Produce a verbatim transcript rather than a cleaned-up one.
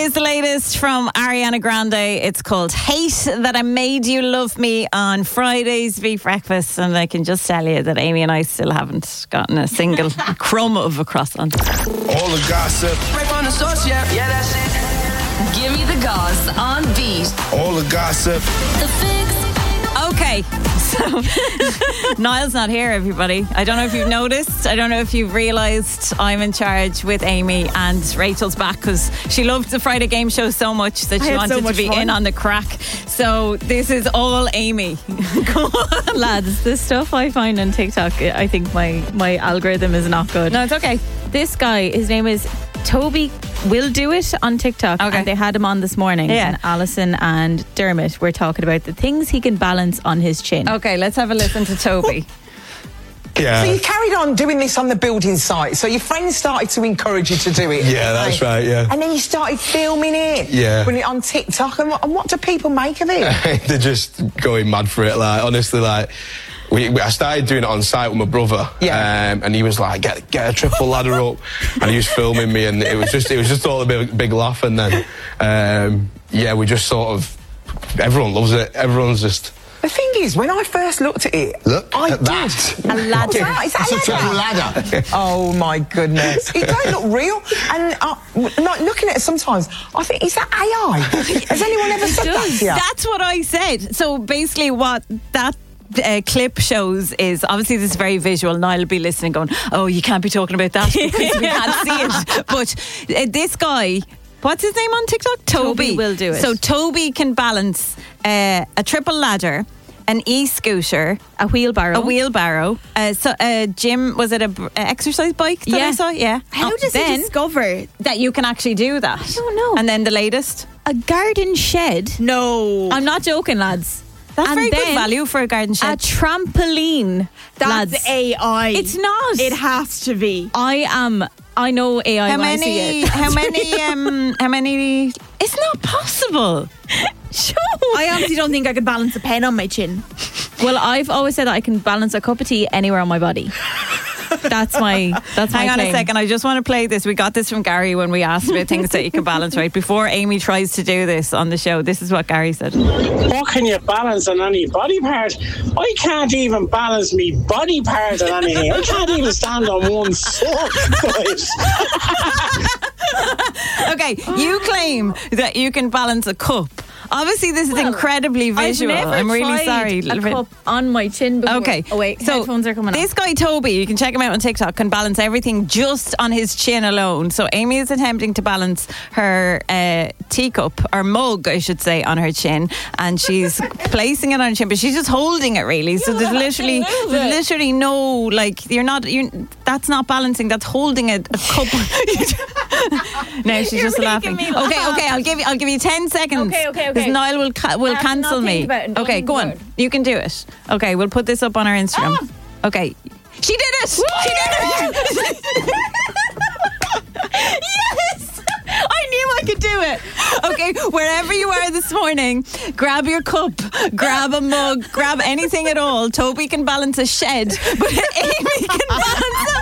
Here's the latest from Ariana Grande. It's called Hate That I Made You Love Me on Friday's Beef Breakfast. And I can just tell you that Amy and I still haven't gotten a single crumb of a croissant. All the gossip. Right on the source, yeah, yeah, that's it. Give me the goss on Beat. All the gossip. The Fix. Okay, so Niall's not here, everybody. I don't know if you've noticed. I don't know if you've realised I'm in charge with Amy, and Rachel's back because she loved the Friday game show so much that she wanted so to be fun. in on the crack. So this is all Amy. Go on. Lads, the stuff I find on TikTok, I think my, my algorithm is not good. No, it's okay. This guy, his name is Toby Will Do It on TikTok. Okay. And they had him on this morning. Yeah. And Alison and Dermot were talking about the things he can balance on his chin. Okay, let's have a listen to Toby. Yeah. So you carried on doing this on the building site. So your friends started to encourage you to do it. Yeah, that's right, yeah. And then you started filming it. Yeah. Putting it on TikTok. And what, and what do people make of it? They're just going mad for it. Like, honestly, like... We, we, I started doing it on site with my brother, yeah. um, and he was like, "Get get a triple ladder up," and he was filming me, and it was just it was just all a big, big laugh. And then, um, yeah, we just sort of everyone loves it. Everyone's just. The thing is, when I first looked at it, Look I at did. that. A ladder. Is that, is It's a that triple ladder? ladder. Oh my goodness! It don't look real. And uh, like looking at it sometimes, I think, is that A I? Has anyone ever said that to you? That's what I said. So basically, what that. Uh, clip shows is obviously this is very visual. Niall will be listening going, oh, you can't be talking about that because we can't see it. But uh, this guy, what's his name on TikTok? Toby. Toby Will Do It. So Toby can balance uh, a triple ladder, an e-scooter, A wheelbarrow. a wheelbarrow, uh, so a gym, was it a, a exercise bike that I Yeah. saw? Yeah. How Oh, does then, he discover? that you can actually do that? I don't know. And then the latest? A garden shed. No. I'm not joking, lads. That's And very good then value for a garden A shed. trampoline. That's lads. A I. It's not. It has to be. I am. I know A I How when I see many? it. How many? Um, how many? It's not possible. Sure. I honestly don't think I could balance a pen on my chin. Well, I've always said that I can balance a cup of tea anywhere on my body. That's my. That's my Hang on claim. a second. I just want to play this. We got this from Gary when we asked about things that you can balance. Right before Amy tries to do this on the show, this is what Gary said. What can you balance on any body part? I can't even balance me body part on anything. I can't even stand on one foot, guys. Okay, you claim that you can balance a cup. Obviously, this is Well, incredibly visual. I've never I'm really tried sorry. A cup on my chin before. Okay. Oh wait, so headphones are coming this up. guy Toby, you can check him out on TikTok, can balance everything just on his chin alone. So Amy is attempting to balance her uh, teacup or mug, I should say, on her chin, and she's placing it on her chin, but she's just holding it really. So there's literally, there's literally no like you're not. You that's not balancing. That's holding a, a cup. No, she's You're just making laughing. me Okay, laugh. okay, I'll give you. I'll give you ten seconds. Okay, okay, okay. Because Niall will ca- will I have to not cancel think me. about it. Don't Okay, think go on. about it. You can do it. Okay, we'll put this up on our Instagram. Ah. Okay, she did it. She did it. Yes, I knew I could do it. Okay, wherever you are this morning, grab your cup, grab a mug, grab anything at all. Toby can balance a shed, but Amy can balance a